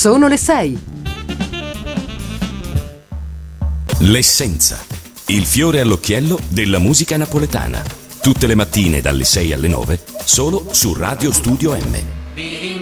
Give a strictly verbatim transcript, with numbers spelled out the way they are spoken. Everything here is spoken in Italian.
Sono le sei. L'essenza, il fiore all'occhiello della musica napoletana. Tutte le mattine dalle sei alle nove, solo su Radio Studio M.